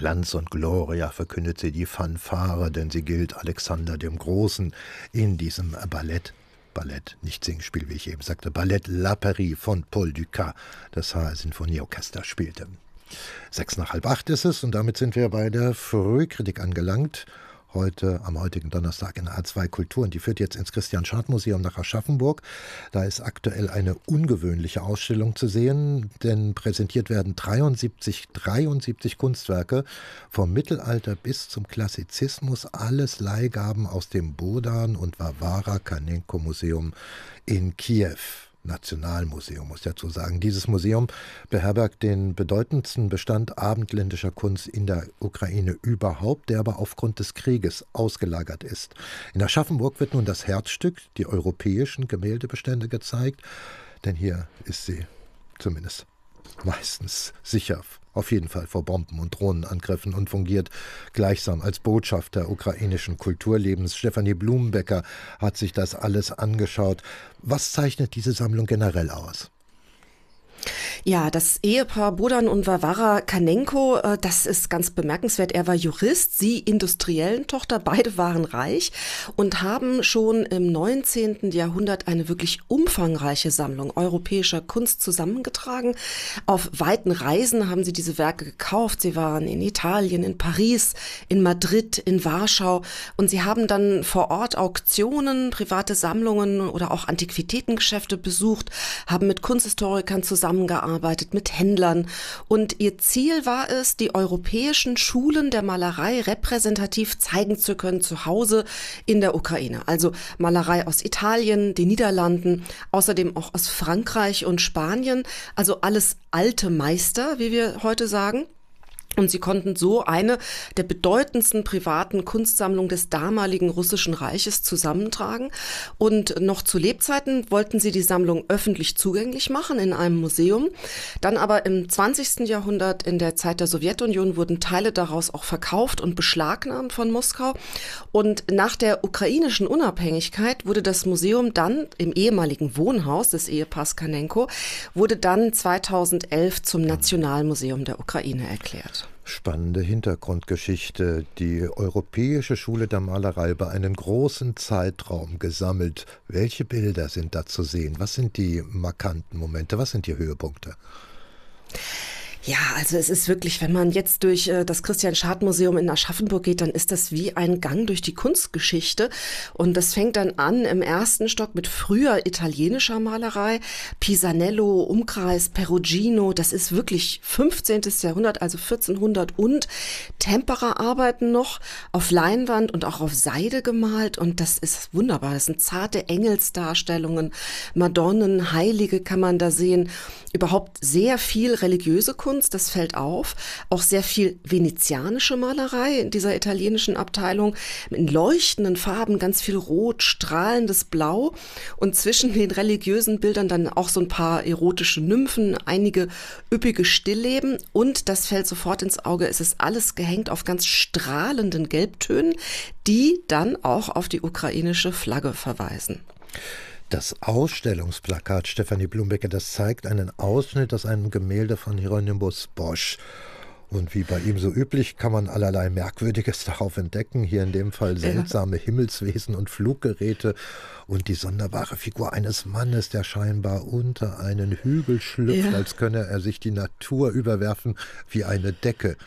Glanz und Gloria verkündet sie die Fanfare, denn sie gilt Alexander dem Großen in diesem Ballett, nicht Singspiel, wie ich eben sagte, Ballett La Pairie von Paul Dukas, das HR Sinfonieorchester spielte. 6 nach halb 8 ist es und damit sind wir bei der Frühkritik angelangt. Heute, am heutigen Donnerstag in A2 Kultur, und die führt jetzt ins Christian-Schad-Museum nach Aschaffenburg. Da ist aktuell eine ungewöhnliche Ausstellung zu sehen, denn präsentiert werden 73 Kunstwerke vom Mittelalter bis zum Klassizismus, alles Leihgaben aus dem Bohdan und Varvara Kanenko Museum in Kiew. Nationalmuseum, muss ich dazu sagen. Dieses Museum beherbergt den bedeutendsten Bestand abendländischer Kunst in der Ukraine überhaupt, der aber aufgrund des Krieges ausgelagert ist. In Aschaffenburg wird nun das Herzstück, die europäischen Gemäldebestände, gezeigt, denn hier ist sie zumindest meistens sicher, auf jeden Fall vor Bomben- und Drohnenangriffen, und fungiert gleichsam als Botschafter ukrainischen Kulturlebens. Stefanie Blumenbecker hat sich das alles angeschaut. Was zeichnet diese Sammlung generell aus? Ja, das Ehepaar Bohdan und Varvara Kanenko, das ist ganz bemerkenswert. Er war Jurist, sie Industriellentochter, beide waren reich und haben schon im 19. Jahrhundert eine wirklich umfangreiche Sammlung europäischer Kunst zusammengetragen. Auf weiten Reisen haben sie diese Werke gekauft. Sie waren in Italien, in Paris, in Madrid, in Warschau, und sie haben dann vor Ort Auktionen, private Sammlungen oder auch Antiquitätengeschäfte besucht, haben mit Kunsthistorikern zusammengearbeitet, mit Händlern, und ihr Ziel war es, die europäischen Schulen der Malerei repräsentativ zeigen zu können zu Hause in der Ukraine. Also Malerei aus Italien, den Niederlanden, außerdem auch aus Frankreich und Spanien, also alles alte Meister, wie wir heute sagen. Und sie konnten so eine der bedeutendsten privaten Kunstsammlungen des damaligen Russischen Reiches zusammentragen. Und noch zu Lebzeiten wollten sie die Sammlung öffentlich zugänglich machen in einem Museum. Dann aber im 20. Jahrhundert, in der Zeit der Sowjetunion, wurden Teile daraus auch verkauft und beschlagnahmt von Moskau. Und nach der ukrainischen Unabhängigkeit wurde das Museum dann im ehemaligen Wohnhaus des Ehepaars Kanenko, wurde dann 2011 zum Nationalmuseum der Ukraine erklärt. Spannende Hintergrundgeschichte. Die Europäische Schule der Malerei über einen großen Zeitraum gesammelt. Welche Bilder sind da zu sehen? Was sind die markanten Momente? Was sind die Höhepunkte? Ja, also es ist wirklich, wenn man jetzt durch das Christian-Schad-Museum in Aschaffenburg geht, dann ist das wie ein Gang durch die Kunstgeschichte. Und das fängt dann an im ersten Stock mit früher italienischer Malerei, Pisanello, Umkreis, Perugino. Das ist wirklich 15. Jahrhundert, also 1400, und Tempera-Arbeiten noch auf Leinwand und auch auf Seide gemalt. Und das ist wunderbar. Das sind zarte Engelsdarstellungen, Madonnen, Heilige kann man da sehen. Überhaupt sehr viel religiöse Kunst. Das fällt auf. Auch sehr viel venezianische Malerei in dieser italienischen Abteilung. In leuchtenden Farben, ganz viel Rot, strahlendes Blau. Und zwischen den religiösen Bildern dann auch so ein paar erotische Nymphen, einige üppige Stillleben. Und das fällt sofort ins Auge. Es ist alles gehängt auf ganz strahlenden Gelbtönen, die dann auch auf die ukrainische Flagge verweisen. Das Ausstellungsplakat, Stefanie Blumenbecker, das zeigt einen Ausschnitt aus einem Gemälde von Hieronymus Bosch. Und wie bei ihm so üblich, kann man allerlei Merkwürdiges darauf entdecken. Hier in dem Fall seltsame Himmelswesen und Fluggeräte und die sonderbare Figur eines Mannes, der scheinbar unter einen Hügel schlüpft, als könne er sich die Natur überwerfen wie eine Decke.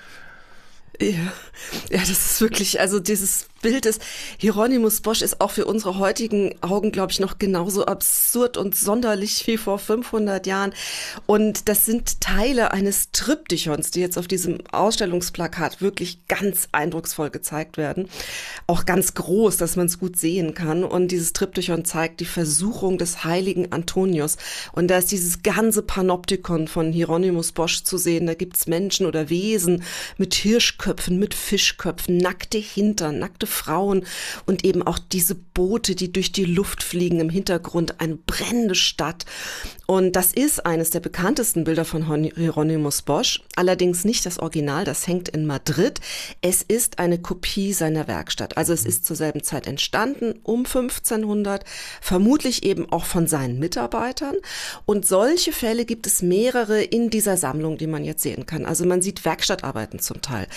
Ja, das ist wirklich, also dieses Bild des Hieronymus Bosch ist auch für unsere heutigen Augen, glaube ich, noch genauso absurd und sonderlich wie vor 500 Jahren. Und das sind Teile eines Triptychons, die jetzt auf diesem Ausstellungsplakat wirklich ganz eindrucksvoll gezeigt werden. Auch ganz groß, dass man es gut sehen kann. Und dieses Triptychon zeigt die Versuchung des heiligen Antonius. Und da ist dieses ganze Panoptikon von Hieronymus Bosch zu sehen. Da gibt's Menschen oder Wesen mit Hirschköpfen, mit Fischköpfen, nackte Hintern, nackte Frauen und eben auch diese Boote, die durch die Luft fliegen, im Hintergrund eine brennende Stadt. Und das ist eines der bekanntesten Bilder von Hieronymus Bosch, allerdings nicht das Original, das hängt in Madrid. Es ist eine Kopie seiner Werkstatt, also es ist zur selben Zeit entstanden, um 1500, vermutlich eben auch von seinen Mitarbeitern. Und solche Fälle gibt es mehrere in dieser Sammlung, die man jetzt sehen kann. Also man sieht Werkstattarbeiten zum Teil.